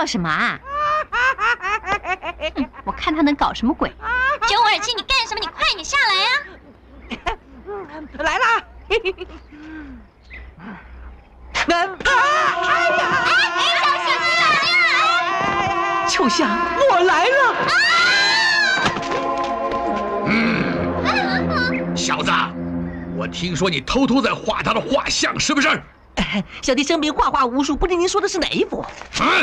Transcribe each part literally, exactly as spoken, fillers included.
笑什么啊？嗯、我看他能搞什么鬼？九五二七，你干什么？你快点下来呀、 啊！来啦！啊！哎呀！ 哎，小心啊！ 秋香，我来了！ 嗯，小子，我听说你偷偷在画他的画像，是不是？ 小弟生平画画无数，不知您说的是哪一幅？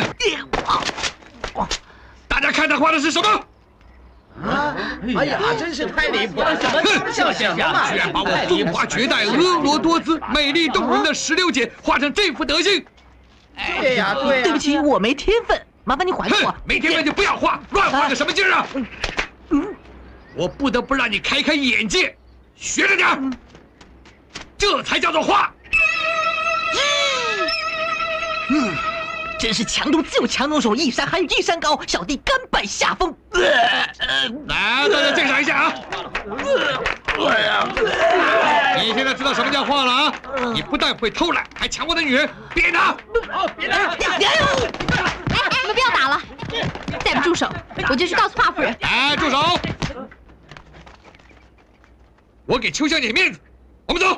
嗯，大家看他画的是什么？ 啊！哎呀，真是太离谱了！什么笑什么嘛？ 居然把我风华绝代、婀娜多姿、美丽动人的石榴姐画成这副德行！ 对呀，对呀。 对不起，我没天分，麻烦你还给我。 没天分就不要画，乱画个什么劲儿啊！ 嗯， 我不得不让你开开眼界，学着点，这才叫做画。 嗯，真是强中自有强中手，一山还有一山高，小弟甘拜下风。呃呃、来，大家鉴赏一下啊！ 哎呀， 你现在知道什么叫画了啊？你不但会偷懒，还抢我的女人，别拿！ 别拿！ 哎，你们不要打了，再不住手，我就去告诉华夫人。 哎，住手！我给秋香点面子，我们走。